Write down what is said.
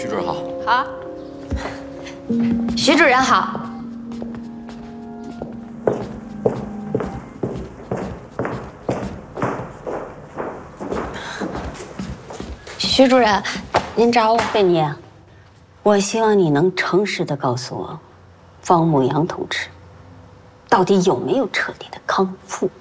徐主任好。 好。徐主任好。徐主任，您找我？ 贝妮啊，我希望你能诚实的告诉我，方牧阳同志到底有没有彻底的康复？